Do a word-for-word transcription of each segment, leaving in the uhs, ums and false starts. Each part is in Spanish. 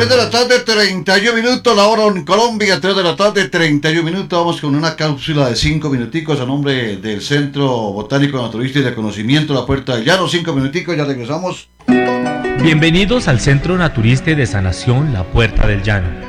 tres de la tarde, treinta y un minutos, la hora en Colombia, tres de la tarde, treinta y un minutos. Vamos con una cápsula de cinco minuticos a nombre del Centro Botánico Naturalista y de Conocimiento, La Puerta del Llano. Cinco minuticos, ya regresamos. Bienvenidos al Centro Naturista y de Sanación, La Puerta del Llano.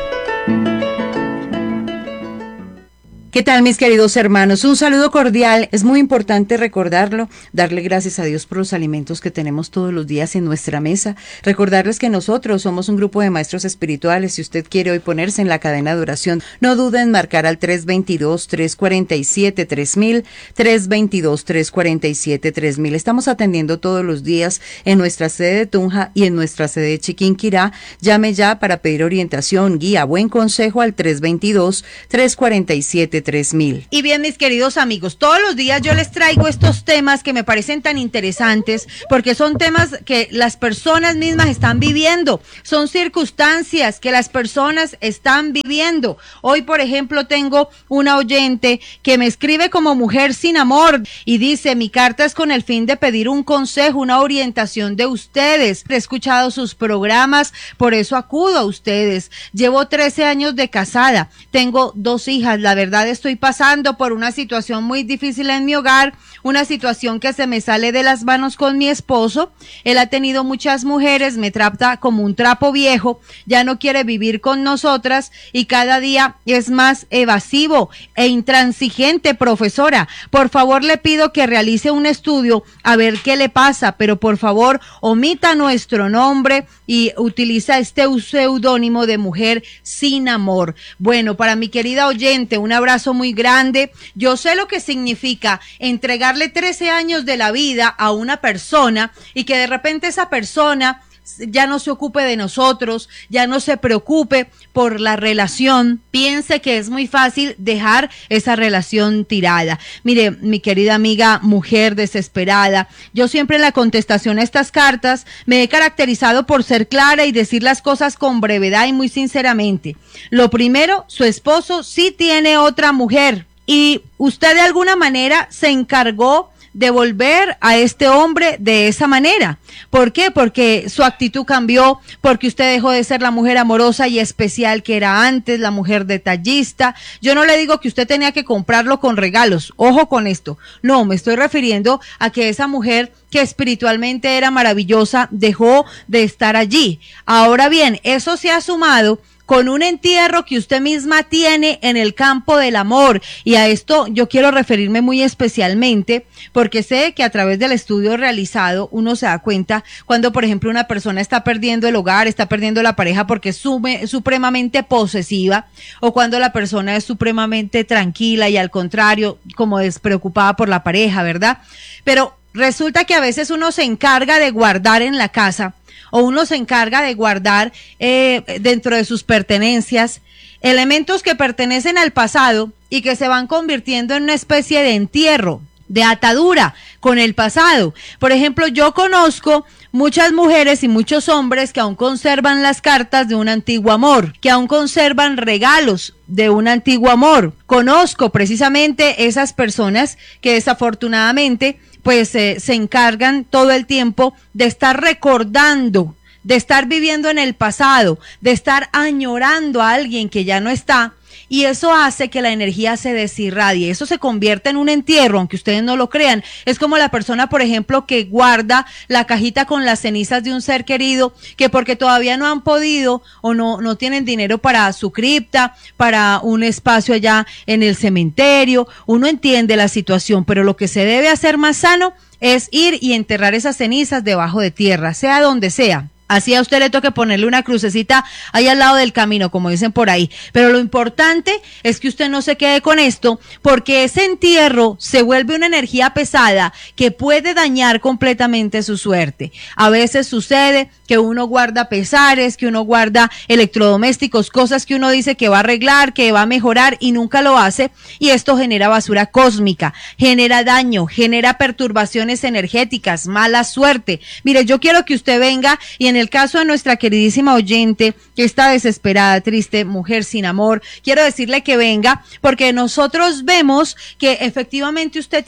¿Qué tal, mis queridos hermanos? Un saludo cordial. Es muy importante recordarlo, darle gracias a Dios por los alimentos que tenemos todos los días en nuestra mesa. Recordarles que nosotros somos un grupo de maestros espirituales. Si usted quiere hoy ponerse en la cadena de oración, no dude en marcar al tres veintidós, tres cuarenta y siete, tres mil, tres veintidós, tres cuarenta y siete, tres mil. Estamos atendiendo todos los días en nuestra sede de Tunja y en nuestra sede de Chiquinquirá. Llame ya para pedir orientación, guía, buen consejo al tres veintidós, tres cuarenta y siete, tres mil. Y bien, mis queridos amigos, todos los días yo les traigo estos temas que me parecen tan interesantes porque son temas que las personas mismas están viviendo, son circunstancias que las personas están viviendo. Hoy, por ejemplo, tengo una oyente que me escribe como mujer sin amor y dice: mi carta es con el fin de pedir un consejo, una orientación de ustedes. He escuchado sus programas, por eso acudo a ustedes. Llevo trece años de casada, tengo dos hijas, la verdad es estoy pasando por una situación muy difícil en mi hogar, una situación que se me sale de las manos con mi esposo. Él ha tenido muchas mujeres, me trata como un trapo viejo, ya no quiere vivir con nosotras y cada día es más evasivo e intransigente, profesora. Por favor, le pido que realice un estudio a ver qué le pasa, pero por favor, omita nuestro nombre y utiliza este seudónimo de mujer sin amor. Bueno, para mi querida oyente, un abrazo muy grande. Yo sé lo que significa entregarle trece años de la vida a una persona y que de repente esa persona ya no se ocupe de nosotros, ya no se preocupe por la relación, piense que es muy fácil dejar esa relación tirada. Mire, mi querida amiga mujer desesperada, yo siempre en la contestación a estas cartas me he caracterizado por ser clara y decir las cosas con brevedad y muy sinceramente. Lo primero, su esposo sí tiene otra mujer y usted de alguna manera se encargó de volver a este hombre de esa manera. ¿Por qué? Porque su actitud cambió, porque usted dejó de ser la mujer amorosa y especial que era antes, la mujer detallista. Yo no le digo que usted tenía que comprarlo con regalos, ojo con esto. No, me estoy refiriendo a que esa mujer que espiritualmente era maravillosa dejó de estar allí. Ahora bien, eso se ha sumado con un entierro que usted misma tiene en el campo del amor, y a esto yo quiero referirme muy especialmente porque sé que a través del estudio realizado uno se da cuenta cuando, por ejemplo, una persona está perdiendo el hogar, está perdiendo la pareja porque es sume, supremamente posesiva, o cuando la persona es supremamente tranquila y al contrario como despreocupada por la pareja, ¿verdad? Pero resulta que a veces uno se encarga de guardar en la casa o uno se encarga de guardar eh, dentro de sus pertenencias elementos que pertenecen al pasado y que se van convirtiendo en una especie de entierro, de atadura con el pasado. Por ejemplo, yo conozco muchas mujeres y muchos hombres que aún conservan las cartas de un antiguo amor, que aún conservan regalos de un antiguo amor. Conozco precisamente esas personas que desafortunadamente pues eh, se encargan todo el tiempo de estar recordando, de estar viviendo en el pasado, de estar añorando a alguien que ya no está, y eso hace que la energía se desirradie, eso se convierte en un entierro, aunque ustedes no lo crean. Es como la persona, por ejemplo, que guarda la cajita con las cenizas de un ser querido, que porque todavía no han podido o no, no tienen dinero para su cripta, para un espacio allá en el cementerio. Uno entiende la situación, pero lo que se debe hacer más sano es ir y enterrar esas cenizas debajo de tierra, sea donde sea. Así a usted le toca ponerle una crucecita ahí al lado del camino, como dicen por ahí. Pero lo importante es que usted no se quede con esto, porque ese entierro se vuelve una energía pesada que puede dañar completamente su suerte. A veces sucede que uno guarda pesares, que uno guarda electrodomésticos, cosas que uno dice que va a arreglar, que va a mejorar y nunca lo hace. Y esto genera basura cósmica, genera daño, genera perturbaciones energéticas, mala suerte. Mire, yo quiero que usted venga y en el caso de nuestra queridísima oyente que está desesperada, triste, mujer sin amor, quiero decirle que venga porque nosotros vemos que efectivamente usted tiene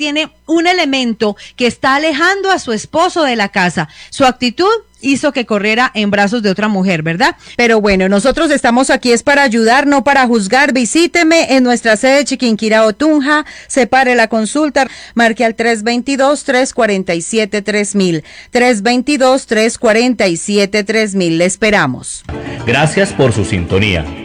un elemento que está alejando a su esposo de la casa. Su actitud hizo que corriera en brazos de otra mujer, ¿verdad? Pero bueno, nosotros estamos aquí es para ayudar, no para juzgar. Visíteme en nuestra sede de Chiquinquirá o Tunja, separe la consulta, marque al tres veintidós, tres cuarenta y siete, tres mil, tres veintidós, tres cuarenta y siete, tres mil. Le esperamos. Gracias por su sintonía.